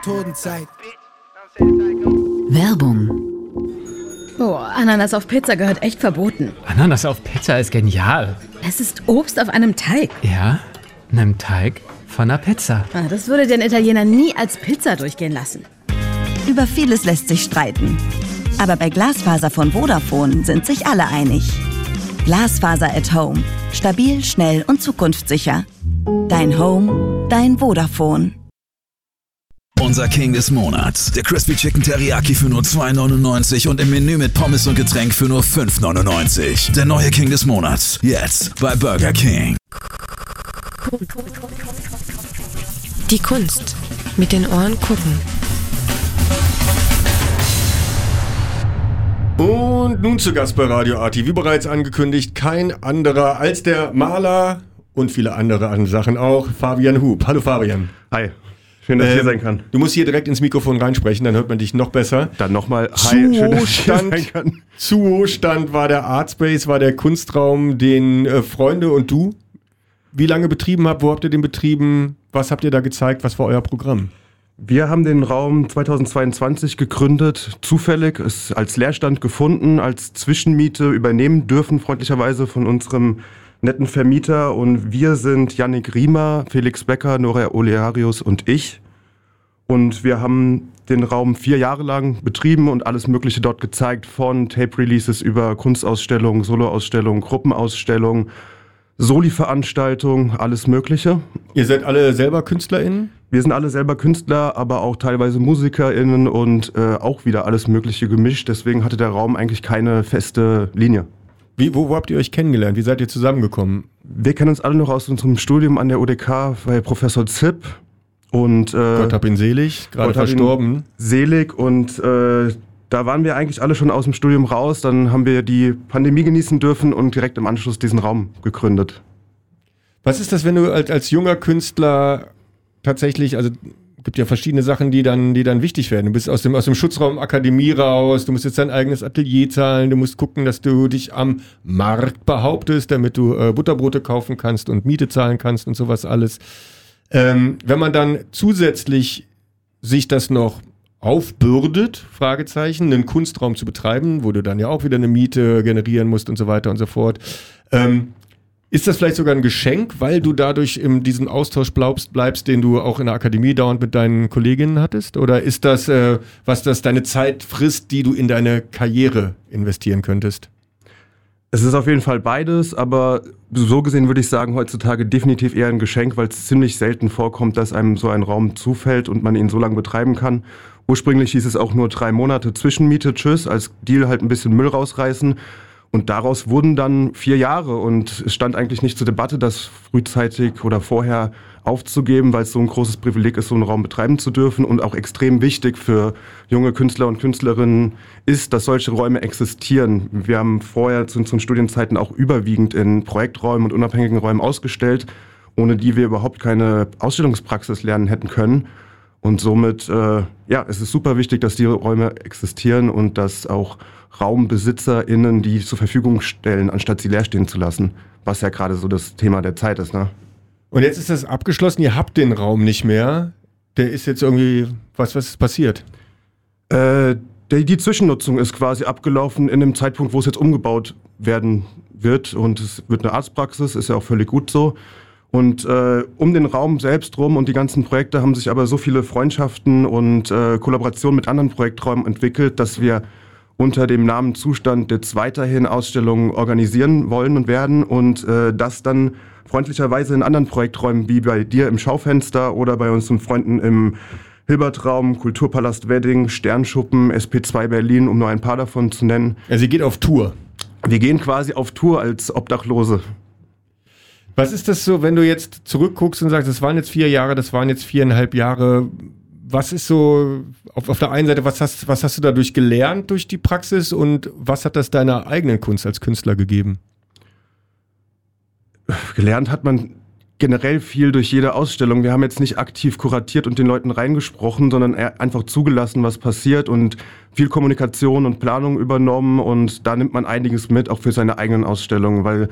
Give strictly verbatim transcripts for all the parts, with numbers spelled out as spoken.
Todenzeit. Werbung. Oh, Ananas auf Pizza gehört echt verboten. Ananas auf Pizza ist genial. Es ist Obst auf einem Teig. Ja, einem Teig von einer Pizza. Ah, das würde den Italiener nie als Pizza durchgehen lassen. Über vieles lässt sich streiten. Aber bei Glasfaser von Vodafone sind sich alle einig. Glasfaser at Home. Stabil, schnell und zukunftssicher. Dein Home, dein Vodafone. Unser King des Monats. Der Crispy Chicken Teriyaki für nur zwei neunundneunzig und im Menü mit Pommes und Getränk für nur fünf neunundneunzig. Der neue King des Monats. Jetzt bei Burger King. Die Kunst. Mit den Ohren gucken. Und nun zu Gast bei Radio Arti. Wie bereits angekündigt, kein anderer als der Maler und viele andere an Sachen auch, Fabian Hub. Hallo Fabian. Hi. Schön, dass ich hier sein kann. Du musst hier direkt ins Mikrofon reinsprechen, dann hört man dich noch besser. Dann nochmal Hi, schön, dass ich hier sein kann. Zustand war der Artspace, war der Kunstraum, den äh, Freunde und du wie lange betrieben habt. Wo habt ihr den betrieben? Was habt ihr da gezeigt? Was war euer Programm? Wir haben den Raum zweitausendzweiundzwanzig gegründet, zufällig, es als Leerstand gefunden, als Zwischenmiete übernehmen dürfen, freundlicherweise von unserem netten Vermieter. Und wir sind Yannick Riemer, Felix Becker, Nora Olearius und ich. Und wir haben den Raum vier Jahre lang betrieben und alles Mögliche dort gezeigt, von Tape-Releases über Kunstausstellungen, Soloausstellungen, Gruppenausstellungen, Soli-Veranstaltungen, alles Mögliche. Ihr seid alle selber KünstlerInnen? Wir sind alle selber Künstler, aber auch teilweise MusikerInnen und äh, auch wieder alles Mögliche gemischt. Deswegen hatte der Raum eigentlich keine feste Linie. Wie, wo, wo habt ihr euch kennengelernt? Wie seid ihr zusammengekommen? Wir kennen uns alle noch aus unserem Studium an der U D K bei Professor Zipp. Und, äh, Gott hab ihn selig, gerade verstorben. Selig und äh, da waren wir eigentlich alle schon aus dem Studium raus. Dann haben wir die Pandemie genießen dürfen und direkt im Anschluss diesen Raum gegründet. Was ist das, wenn du als, als junger Künstler tatsächlich, also gibt ja verschiedene Sachen, die dann, die dann wichtig werden. Du bist aus dem, aus dem Schutzraum Akademie raus, du musst jetzt dein eigenes Atelier zahlen, du musst gucken, dass du dich am Markt behauptest, damit du äh, Butterbrote kaufen kannst und Miete zahlen kannst und sowas alles. Ähm, wenn man dann zusätzlich sich das noch aufbürdet, Fragezeichen, einen Kunstraum zu betreiben, wo du dann ja auch wieder eine Miete generieren musst und so weiter und so fort. Ähm, Ist das vielleicht sogar ein Geschenk, weil du dadurch in diesem Austausch bleibst, bleibst, den du auch in der Akademie dauernd mit deinen Kolleginnen hattest? Oder ist das, äh, was das deine Zeit frisst, die du in deine Karriere investieren könntest? Es ist auf jeden Fall beides, aber so gesehen würde ich sagen, heutzutage definitiv eher ein Geschenk, weil es ziemlich selten vorkommt, dass einem so ein Raum zufällt und man ihn so lange betreiben kann. Ursprünglich hieß es auch nur drei Monate Zwischenmiete, tschüss, als Deal halt ein bisschen Müll rausreißen. Und daraus wurden dann vier Jahre und es stand eigentlich nicht zur Debatte, das frühzeitig oder vorher aufzugeben, weil es so ein großes Privileg ist, so einen Raum betreiben zu dürfen und auch extrem wichtig für junge Künstler und Künstlerinnen ist, dass solche Räume existieren. Wir haben vorher zu unseren Studienzeiten auch überwiegend in Projekträumen und unabhängigen Räumen ausgestellt, ohne die wir überhaupt keine Ausstellungspraxis lernen hätten können. Und somit, äh, ja, es ist super wichtig, dass die Räume existieren und dass auch RaumbesitzerInnen die zur Verfügung stellen, anstatt sie leer stehen zu lassen, was ja gerade so das Thema der Zeit ist, ne? Und jetzt ist das abgeschlossen, ihr habt den Raum nicht mehr. Der ist jetzt irgendwie, was, was ist passiert? Äh, die, die Zwischennutzung ist quasi abgelaufen in dem Zeitpunkt, wo es jetzt umgebaut werden wird und es wird eine Arztpraxis, ist ja auch völlig gut so. Und äh, um den Raum selbst rum und die ganzen Projekte haben sich aber so viele Freundschaften und äh, Kollaborationen mit anderen Projekträumen entwickelt, dass wir unter dem Namen Zustand jetzt weiterhin Ausstellungen organisieren wollen und werden und äh, das dann freundlicherweise in anderen Projekträumen wie bei dir im Schaufenster oder bei unseren Freunden im Hilbertraum, Kulturpalast Wedding, Sternschuppen, S P zwei Berlin, um nur ein paar davon zu nennen. Also ihr geht auf Tour? Wir gehen quasi auf Tour als Obdachlose. Was ist das so, wenn du jetzt zurückguckst und sagst, das waren jetzt vier Jahre, das waren jetzt viereinhalb Jahre, was ist so, auf, auf der einen Seite, was hast, was hast du dadurch gelernt durch die Praxis und was hat das deiner eigenen Kunst als Künstler gegeben? Gelernt hat man generell viel durch jede Ausstellung. Wir haben jetzt nicht aktiv kuratiert und den Leuten reingesprochen, sondern einfach zugelassen, was passiert und viel Kommunikation und Planung übernommen und da nimmt man einiges mit, auch für seine eigenen Ausstellungen, weil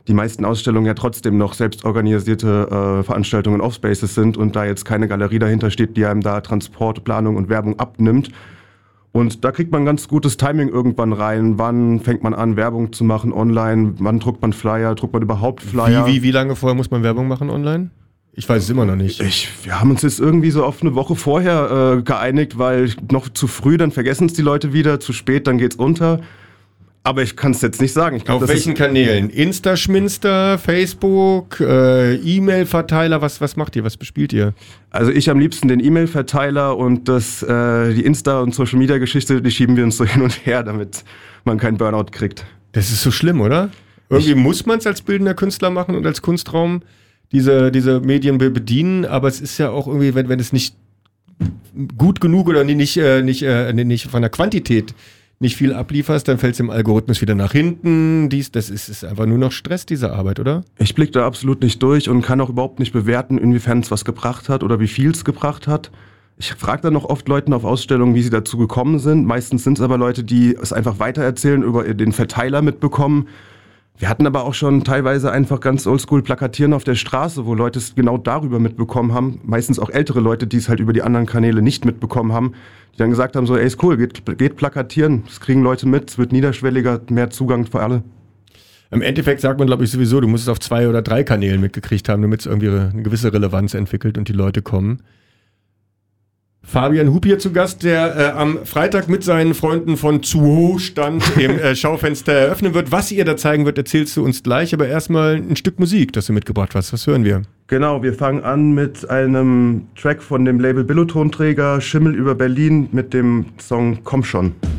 die meisten Ausstellungen ja trotzdem noch selbst organisierte äh, Veranstaltungen in Offspaces sind und da jetzt keine Galerie dahinter steht, die einem da Transport, Planung und Werbung abnimmt. Und da kriegt man ganz gutes Timing irgendwann rein. Wann fängt man an, Werbung zu machen online? Wann druckt man Flyer? Druckt man überhaupt Flyer? Wie, wie, wie lange vorher muss man Werbung machen online? Ich weiß es immer noch nicht. Ich, wir haben uns jetzt irgendwie so auf eine Woche vorher äh, geeinigt, weil noch zu früh, dann vergessen es die Leute wieder, zu spät, dann geht's unter. Aber ich kann es jetzt nicht sagen. Ich glaub, auf welchen Kanälen? Insta, Schminster, Facebook, äh, E-Mail-Verteiler, was, was macht ihr, was bespielt ihr? Also ich am liebsten den E-Mail-Verteiler und das, äh, die Insta- und Social-Media-Geschichte, die schieben wir uns so hin und her, damit man keinen Burnout kriegt. Das ist so schlimm, oder? Irgendwie ich muss man es als bildender Künstler machen und als Kunstraum diese, diese Medien bedienen, aber es ist ja auch irgendwie, wenn, wenn es nicht gut genug oder nicht, äh, nicht, äh, nicht von der Quantität nicht viel ablieferst, dann fällt es im Algorithmus wieder nach hinten. Dies, das ist, ist einfach nur noch Stress, diese Arbeit, oder? Ich blicke da absolut nicht durch und kann auch überhaupt nicht bewerten, inwiefern es was gebracht hat oder wie viel es gebracht hat. Ich frage dann noch oft Leuten auf Ausstellungen, wie sie dazu gekommen sind. Meistens sind es aber Leute, die es einfach weitererzählen, über den Verteiler mitbekommen. Wir hatten aber auch schon teilweise einfach ganz oldschool Plakatieren auf der Straße, wo Leute es genau darüber mitbekommen haben. Meistens auch ältere Leute, die es halt über die anderen Kanäle nicht mitbekommen haben, die dann gesagt haben, so, ey, ist cool, geht, geht plakatieren, das kriegen Leute mit, es wird niederschwelliger, mehr Zugang für alle. Im Endeffekt sagt man, glaube ich, sowieso, du musst es auf zwei oder drei Kanälen mitgekriegt haben, damit es irgendwie eine gewisse Relevanz entwickelt und die Leute kommen. Fabian Hupp hier zu Gast, der äh, am Freitag mit seinen Freunden von Zuho Stand im äh, Schaufenster eröffnen wird. Was ihr da zeigen wird, erzählst du uns gleich, aber erstmal ein Stück Musik, das du mitgebracht hast. Was hören wir? Genau, wir fangen an mit einem Track von dem Label Billotonträger Schimmel über Berlin mit dem Song Komm schon.